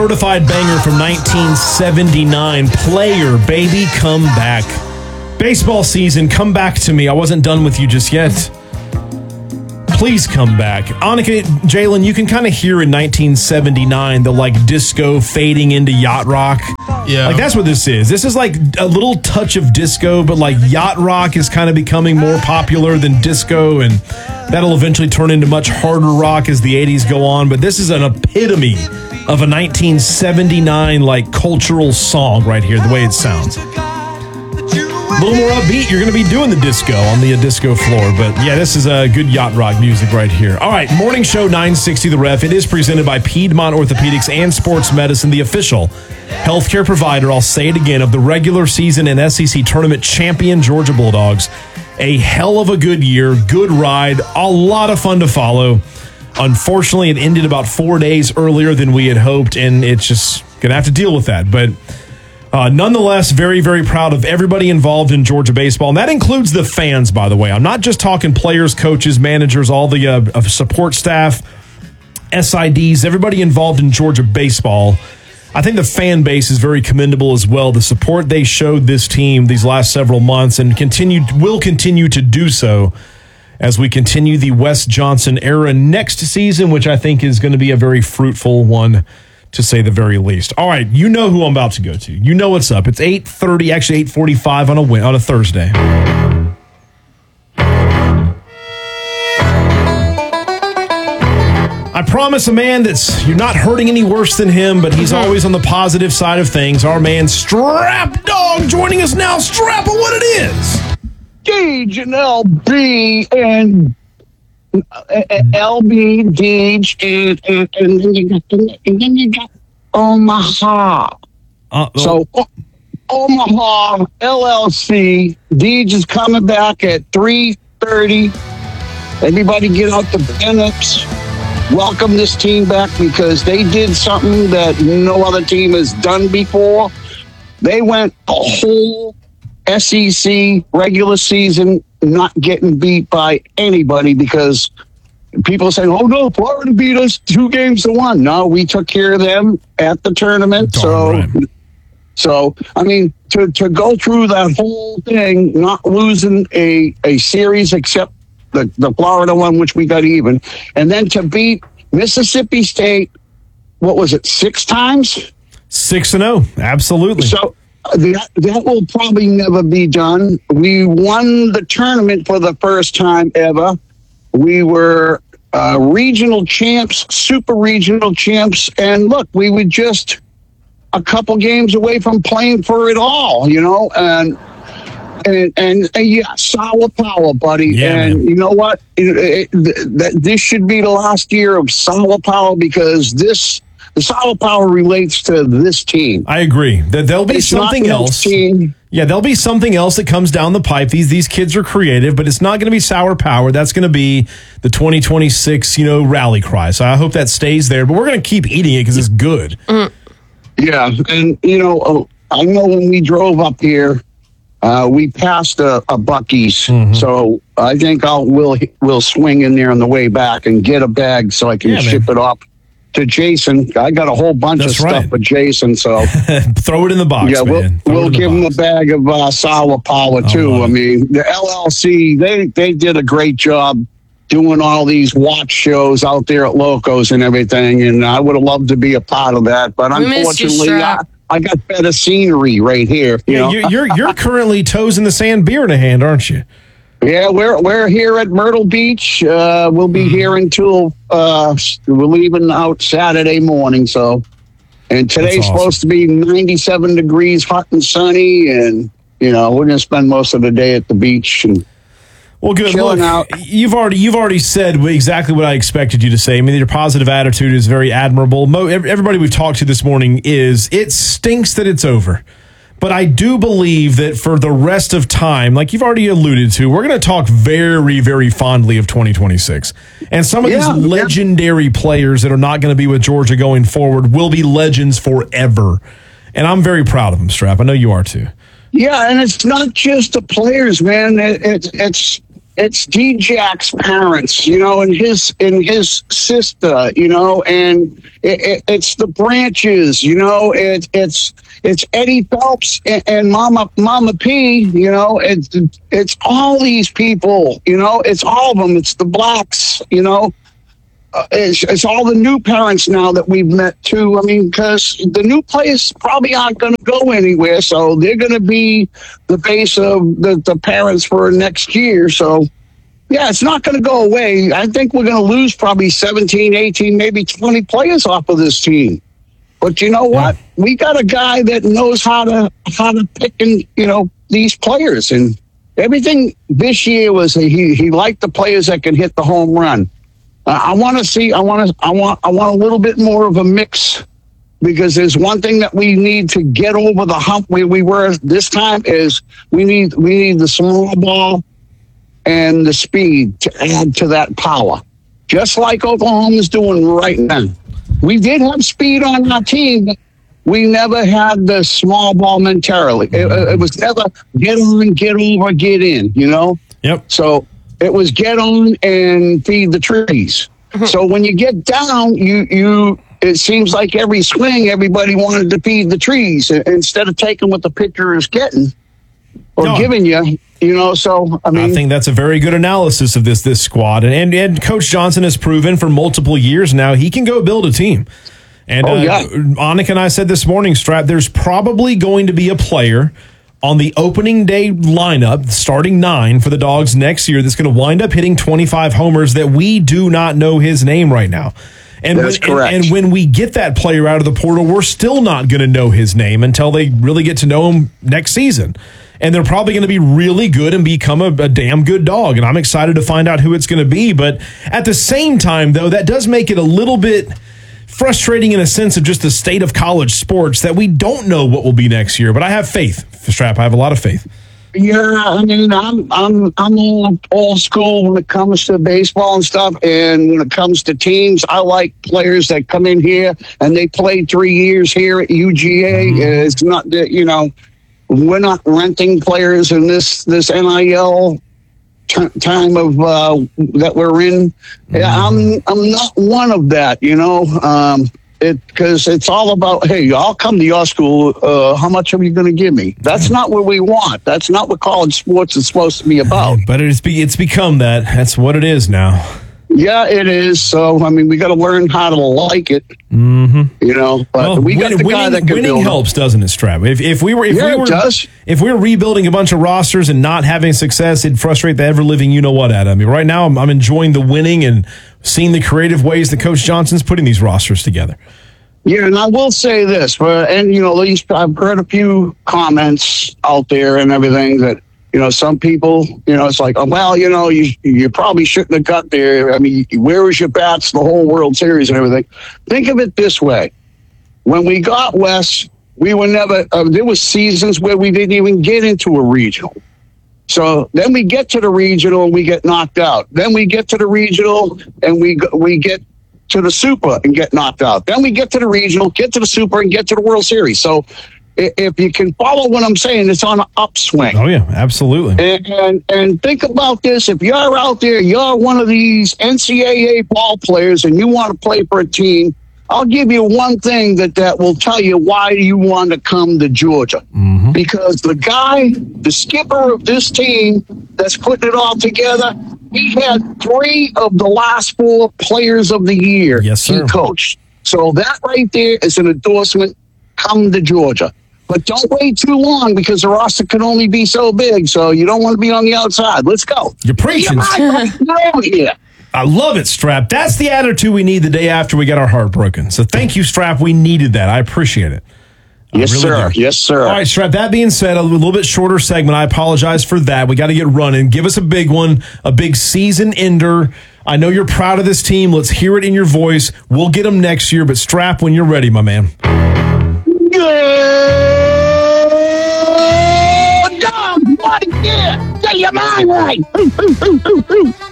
Certified banger from 1979. Player, baby, come back. Baseball season, come back to me. I wasn't done with you just yet. Please come back. Annika, Jalen, you can kind of hear in 1979 the like disco fading into yacht rock. Yeah. Like that's what this is. This is like a little touch of disco, but like yacht rock is kind of becoming more popular than disco, and that'll eventually turn into much harder rock as the 80s go on. But this is an epitome of a 1979 like cultural song right here, the way it sounds. A little more upbeat. You're going to be doing the disco on the disco floor. But yeah, this is a good yacht rock music right here. All right, Morning Show 960 The Ref. It is presented by Piedmont Orthopedics and Sports Medicine, the official healthcare provider, I'll say it again, of the regular season and SEC tournament champion Georgia Bulldogs. A hell of a good year, good ride, a lot of fun to follow. Unfortunately, it ended about 4 days earlier than we had hoped, and it's just going to have to deal with that. But nonetheless, very, very proud of everybody involved in Georgia baseball. And that includes the fans, by the way. I'm not just talking players, coaches, managers, all the support staff, SIDs, everybody involved in Georgia baseball. I think the fan base is very commendable as well. The support they showed this team these last several months and will continue to do so as we continue the Wes Johnson era next season, which I think is going to be a very fruitful one, to say the very least. All right, you know who I'm about to go to. You know what's up. It's 8:30, actually 8:45 on a Thursday. I promise a man you're not hurting any worse than him, but he's always on the positive side of things. Our man Strap Dog joining us now. Strap, what it is. Gage and LB and LB, Gage, and then you got Omaha. So Omaha LLC, Deej is coming back at 3:30. Everybody get out the banners. Welcome this team back because they did something that no other team has done before. They went a whole SEC regular season not getting beat by anybody because people say, oh no, Florida beat us 2-1. No, we took care of them at the tournament. So I mean, to go through that whole thing, not losing a series except the Florida one, which we got even, and then to beat Mississippi State, what was it, 6 times? 6-0, absolutely. So that will probably never be done. We won the tournament for the first time ever. We were regional champs, super regional champs, and look, we were just a couple games away from playing for it all, you know, and yeah, sour power, buddy. Yeah, and man. You know what? This should be the last year of sour power because the sour power relates to this team. I agree. There'll be something else. Yeah, there'll be something else that comes down the pipe. These kids are creative, but it's not going to be sour power. That's going to be the 2026, rally cry. So I hope that stays there. But we're going to keep eating it because it's good. Yeah, and I know when we drove up here, we passed a Buc-ee's, so I think we'll swing in there on the way back and get a bag so I can ship it off to Jason. I got a whole bunch of stuff for Jason, so throw it in the box. Yeah, we'll give him a bag of sour power too. I mean, the LLC they did a great job doing all these watch shows out there at Locos and everything, and I would have loved to be a part of that, but unfortunately, I got better scenery right here. You're currently toes in the sand, beer in a hand, aren't you? Yeah, we're here at Myrtle Beach. We'll be here until we're leaving out Saturday morning. So, and today's supposed to be 97 degrees, hot and sunny, and we're going to spend most of the day at the beach and. Well, good. Look, you've already said exactly what I expected you to say. I mean, your positive attitude is very admirable. Everybody we've talked to this morning it stinks that it's over. But I do believe that for the rest of time, like you've already alluded to, we're going to talk very, very fondly of 2026. And some of these legendary players that are not going to be with Georgia going forward will be legends forever. And I'm very proud of them, Strap. I know you are too. Yeah, and it's not just the players, man. It's it's D-Jack's parents, and his sister, and it's the Branches, it's Eddie Phelps and Mama P, it's all these people, it's all of them. It's the blacks, it's all the new parents now that we've met too. I mean, because the new players probably aren't going to go anywhere, so they're going to be the base of the parents for next year. So, yeah, it's not going to go away. I think we're going to lose probably 17, 18, maybe 20 players off of this team. But you know what? Yeah. We got a guy that knows how to pick these players, and everything this year was he liked the players that can hit the home run. I want a little bit more of a mix, because there's one thing that we need to get over the hump where we were this time is we need the small ball and the speed to add to that power, just like Oklahoma's doing right now. We did have speed on our team, but we never had the small ball mentality. It was never get on, get over, get in, Yep. So it was get on and feed the trees. So when you get down, it seems like every swing, everybody wanted to feed the trees instead of taking what the pitcher is getting or giving you. So I think that's a very good analysis of this squad, and Coach Johnson has proven for multiple years now he can go build a team. And Anik and I said this morning, Strap, there's probably going to be a player on the opening day lineup, starting 9 for the Dogs next year, that's going to wind up hitting 25 homers that we do not know his name right now. And that's correct. And when we get that player out of the portal, we're still not going to know his name until they really get to know him next season. And they're probably going to be really good and become a damn good dog. And I'm excited to find out who it's going to be. But at the same time, though, that does make it a little bit frustrating in a sense of just the state of college sports that we don't know what will be next year. But I have faith, Strap. I have a lot of faith. Yeah, I mean, I'm old school when it comes to baseball and stuff, and when it comes to teams, I like players that come in here and they played 3 years here at UGA. It's not that we're not renting players in this NIL time of that we're in. I'm not one of that, because it's all about, hey, I'll come to your school. How much are you going to give me? That's not what we want. That's not what college sports is supposed to be about. But it's become that. That's what it is now. Yeah, it is. So, I mean, we got to learn how to like it. But we got the guy that can winning helps, doesn't it, Strap? If we were rebuilding a bunch of rosters and not having success, it'd frustrate the ever living you know what out of me. Right now, I'm enjoying the winning and seeing the creative ways that Coach Johnson's putting these rosters together. Yeah, and I will say this, I've heard a few comments out there and everything that, some people, it's like, you probably shouldn't have got there. I mean, where was your bats the whole World Series and everything? Think of it this way. When we got West, we were never, there was seasons where we didn't even get into a regional. So then we get to the regional and we get knocked out. Then we get to the regional and we get to the Super and get knocked out. Then we get to the regional, get to the Super, and get to the World Series. So if you can follow what I'm saying, it's on an upswing. Oh, yeah, absolutely. And think about this. If you're out there, you're one of these NCAA ball players and you want to play for a team, I'll give you one thing that will tell you why you want to come to Georgia. Because the guy, the skipper of this team that's putting it all together, he had 3 of the last 4 players of the year he coached. So that right there is an endorsement. Come to Georgia. But don't wait too long, because the roster can only be so big, so you don't want to be on the outside. Let's go. You're preaching. I love it, Strap. That's the attitude we need the day after we get our heart broken. So thank you, Strap. We needed that. I appreciate it. Yes, sir. Yes, sir. All right, Strap, that being said, a little bit shorter segment. I apologize for that. We got to get running. Give us a big one, a big season ender. I know you're proud of this team. Let's hear it in your voice. We'll get them next year, but Strap, when you're ready, my man. Dog, buddy, yeah, get your mind right.